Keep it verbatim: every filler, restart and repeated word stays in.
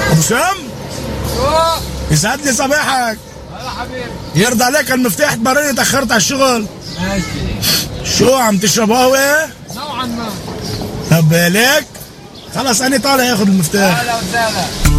ابو سام شو؟ يسعد لي صباحك. هلا حبيبي. يرضى عليك المفتاح تبررني تاخرت على الشغل. ماشي. شو عم تشرب قهوه؟ نوعا ما. طب ليك خلص انا طالع اخذ المفتاح. هلا وسهلا.